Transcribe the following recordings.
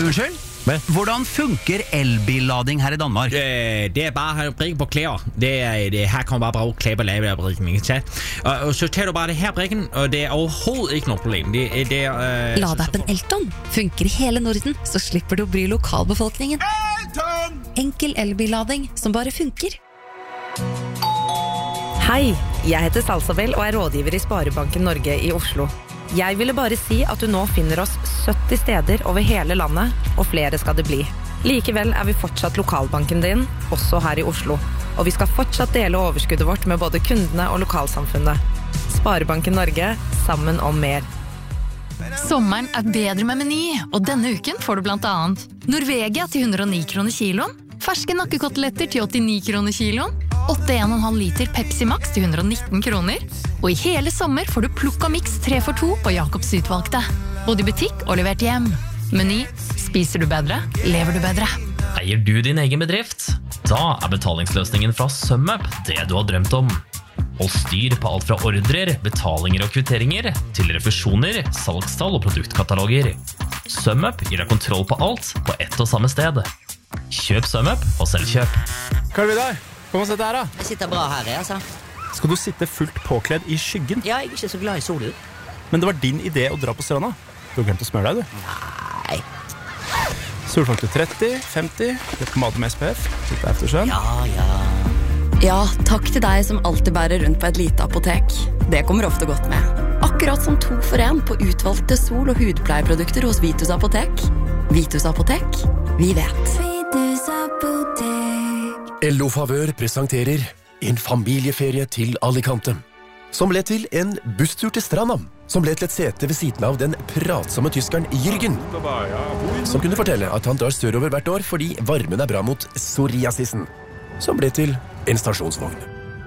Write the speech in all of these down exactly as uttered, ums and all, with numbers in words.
Unnskyld? Hvordan funker elbillading her i Danmark? Det, det er bare brikken på klær. Det er, det, her kan man bare bruge klær på lavebrikken, ikke sant? Og, og så tager du bare det her brikken, og det er overhovedet ikke noe problem. Det, det er, uh, Ladeappen Elton funker i hele Norden, så slipper du å bry lokalbefolkningen. Elton! Enkel elbillading som bare funker. Hei, jeg heter Salsabel og er rådgiver i Sparebanken Norge i Oslo. Jeg ville bare si at du nå finner oss sytti steder over hele landet, og flere skal det bli. Likevel er vi fortsatt lokalbanken din, også her i Oslo. Og vi skal fortsatt dele overskuddet vårt med både kundene og lokalsamfunnet. Sparebanken Norge, sammen om mer. Sommeren er bedre med Meny, og denne uken får du blant annet Norvegia til hundre og ni kroner kiloen, ferske nakkekoteletter til åttini kroner kiloen, åtte komma en halv liter Pepsi Max til hundre og nitten kroner, og i hele sommer får du Plukka Mix tre for to på Jakobs utvalgte. Både i butikk og levert hjem. Meny. Spiser du bedre, lever du bedre. Eier du din egen bedrift? Da er betalingsløsningen fra SumUp det du har drømt om. Hold styr på alt fra ordrer, betalinger og kvitteringer, til refusjoner, salgstall og produktkataloger. SumUp gir deg kontroll på alt på ett og samme sted. Kjøp SumUp og selvkjøp. Hva er det der? Kom og sett det her da. Jeg sitter bra her, jeg, altså. Skal du sitte fullt påkledd i skyggen? Ja, jeg er ikke så glad i solen. Men det var din idé å dra på stranda. Du har glemt å smøre deg, du. Nei. Solfaktor tretti, femti, litt pomade med S P F, litt eftersøvn. Ja, ja. Ja, takk til deg som alltid bærer rundt på et lite apotek. Det kommer ofte godt med. Akkurat som to for en på utvalgte sol- og hudpleieprodukter hos Vitus Apotek. Vitus Apotek, vi vet. Vitus Apotek. L O Favør presenterer en familieferie til Alicante, som ble til en busstur til stranda, som ble til et sete ved siden av den pratsomme tyskeren Jürgen, som kunne fortelle at han drar sørover hvert år fordi varmen er bra mot psoriasisen, som ble til en stasjonsvogn.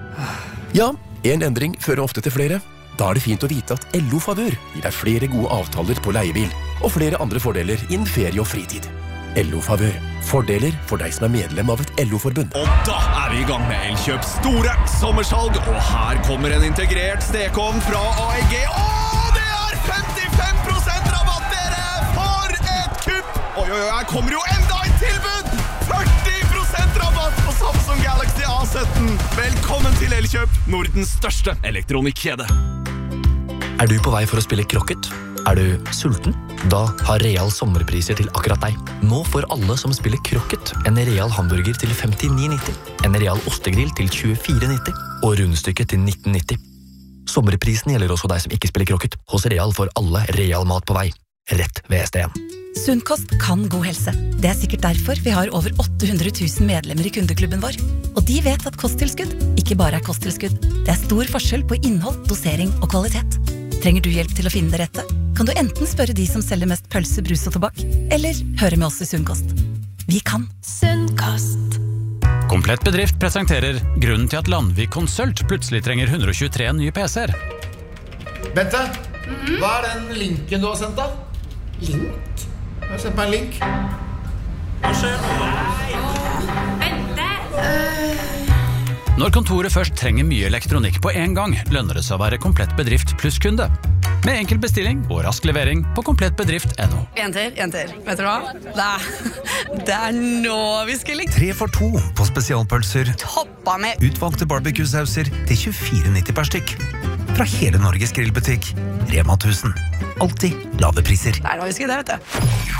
Ja, en endring fører ofte til flere. Da er det fint å vite at L O Favør gir deg flere gode avtaler på leiebil, og flere andre fordeler innen ferie og fritid. L O Favør. Fordeler for deg som er medlem av et L O-forbund. Og da er vi i gang med Elkjøps store sommersalg, og her kommer en integrert stekeovn fra A E G. Åh, det er femtifem prosent rabatt, dere! For et kupp! Oi, oi, oi, her kommer jo enda et tilbud! førti prosent rabatt på Samsung Galaxy A sytten. Velkommen til Elkjøp, Nordens største elektronikkjede. Er du på vei for å spille krokket? Er du sulten? Da har Real sommerpriser til akkurat deg. Nå får alle som spiller krokket en Real hamburger til femtini nitti, en Real ostegrill til tjuefire nitti og rundstykket til nitten nitti. Sommerprisen gjelder også deg som ikke spiller krokket. Hos Real får alle Real mat på vei. Rett ved S D en. Sunnkost kan god helse. Det er sikkert derfor vi har over åtte hundre tusen medlemmer i kundeklubben vår. Og de vet at kosttilskudd ikke bare er kosttilskudd. Det er stor forskjell på innhold, dosering og kvalitet. Trenger du hjelp til å finne det rette? Kan du enten spørre de som selger mest pølse, brus og tobakk, eller høre med oss i Sunnkost. Vi kan. Sunnkost. Komplett bedrift presenterer grunnen til at Landvik Konsult plutselig trenger hundre og tjuetre nye P C-er. Bente, mm-hmm. Hva er den linken du har sendt da? Link? Jeg har sendt meg en link. Hva skjer nå? Bente! Uh... Når kontoret først trenger mye elektronikk på en gang, lønner det seg å være komplett bedrift pluss kunde. Med enkel bestilling og rask levering på komplettbedrift punktum no. En til, en til. Vet du hva? Det er, det er nå vi skal ligge. Tre for to på spesialpølser. Toppa med. Utvalgte barbecue-sauser til tjuefire nitti per stykk. Fra hele Norges grillbutikk. Rema tusen. Alltid lave priser. Det er nå vi skal det, vet du.